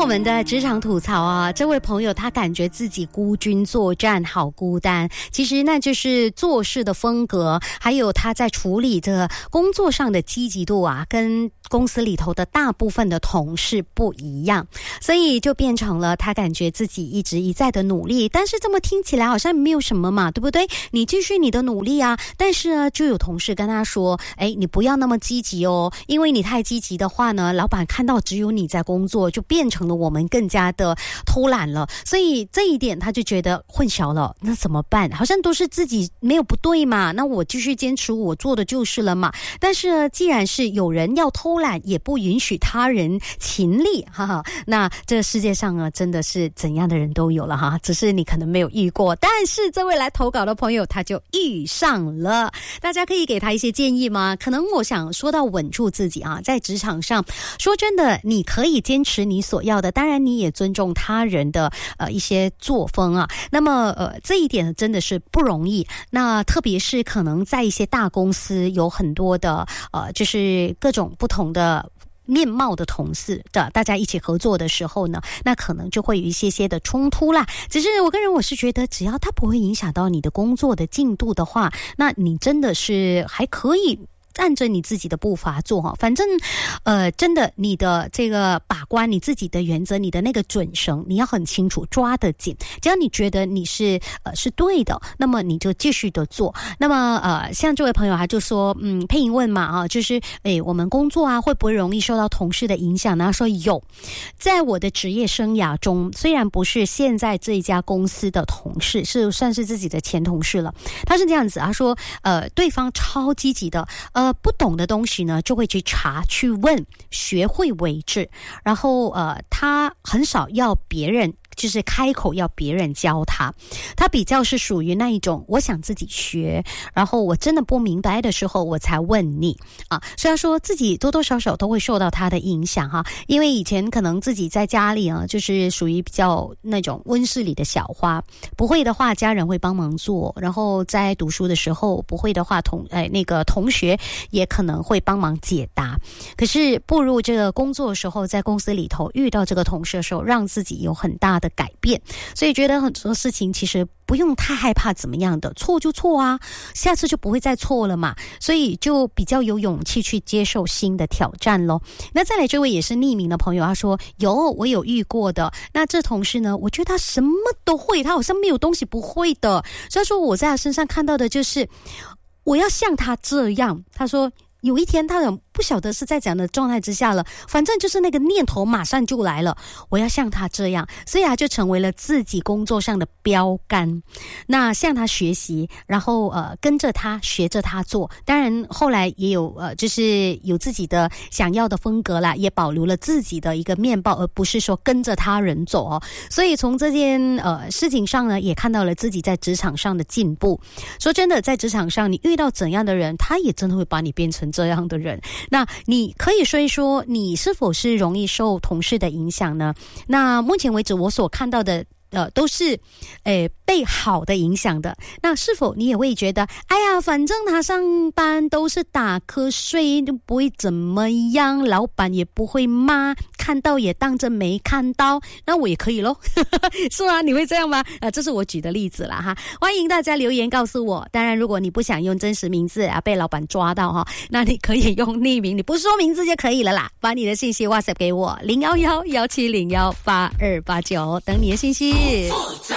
们的职场吐槽啊，这位朋友他感觉自己孤军作战，好孤单。其实那就是做事的风格，还有他在处理这个工作上的积极度啊，跟公司里头的大部分的同事不一样，所以就变成了他感觉自己一直一再的努力，但是这么听起来好像没有什么嘛，对不对？你继续你的努力啊，但是呢，就有同事跟他说，你不要那么积极哦，因为你太积极的话呢，老板看到只有你在工作，就变成了我们更加的偷懒了，所以这一点他就觉得混淆了，那怎么办？好像都是自己没有不对嘛，那我继续坚持我做的就是了嘛。但是呢，既然是有人要偷懒，也不允许他人勤力，哈哈。那这世界上呢，真的是怎样的人都有了哈，只是你可能没有遇过。但是这位来投稿的朋友他就遇上了，大家可以给他一些建议吗？可能我想说到稳住自己啊，在职场上，说真的，你可以坚持你所要的，当然你也尊重他人的一些作风啊。那么这一点真的是不容易。那特别是可能在一些大公司有很多的就是各种不同的面貌的同事的，大家一起合作的时候呢，那可能就会有一些的冲突啦。只是我是觉得，只要它不会影响到你的工作的进度的话，那你真的是还可以按着你自己的步伐做哈，反正真的你的这个把关你自己的原则，你的那个准绳你要很清楚，抓得紧。只要你觉得你是对的，那么你就继续的做。那么像这位朋友他就说配音问嘛啊，就是我们工作啊会不会容易受到同事的影响呢？他说有，在我的职业生涯中，虽然不是现在这一家公司的同事，是算是自己的前同事了。他是这样子，他说对方超积极的不懂的东西呢，就会去查去问，学会为止。然后他很少要别人就是开口要别人教他，他比较是属于那一种我想自己学，然后我真的不明白的时候我才问你啊。虽然说自己多多少少都会受到他的影响哈，因为以前可能自己在家里啊，就是属于比较那种温室里的小花，不会的话家人会帮忙做，然后在读书的时候不会的话那个同学也可能会帮忙解答。可是步入这个工作的时候，在公司里头遇到这个同事的时候，让自己有很大的改变，所以觉得很多事情其实不用太害怕怎么样的，错就错啊，下次就不会再错了嘛，所以就比较有勇气去接受新的挑战咯。那再来这位也是匿名的朋友，他说我有遇过的，那这同事呢，我觉得他什么都会，他好像没有东西不会的，所以说我在他身上看到的就是我要像他这样。他说有一天他不晓得是在怎样的状态之下了，反正就是那个念头马上就来了，我要像他这样，所以他就成为了自己工作上的标杆。那向他学习，然后跟着他学着他做，当然后来也有就是有自己的想要的风格啦，也保留了自己的一个面貌，而不是说跟着他人走哦。所以从这件事情上呢，也看到了自己在职场上的进步。说真的，在职场上你遇到怎样的人，他也真的会把你变成这样的人。那你可以说一说你是否是容易受同事的影响呢？那目前为止我所看到的都是被好的影响的。那是否你也会觉得哎呀，反正他上班都是打瞌睡，就不会怎么样，老板也不会骂，看到也当着没看到，那我也可以咯是吗？你会这样吗？这是我举的例子啦哈，欢迎大家留言告诉我。当然如果你不想用真实名字被老板抓到哈，那你可以用匿名，你不说名字就可以了啦。把你的信息 WhatsApp 给我，011-1701-8289，等你的信息。